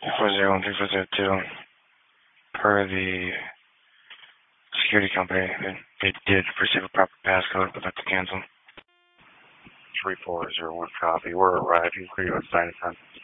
240-2. Per the security company, they did receive a proper passcode, but that's to cancel. 3401 copy. We're arriving for you at Sinus.